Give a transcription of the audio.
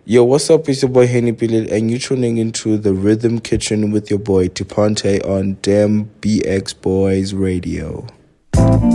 Yo, what's up? It's your boy Henny Pillet, and you're tuning into the Rhythm Kitchen with your boy Tipante on Dem BX Boys Radio.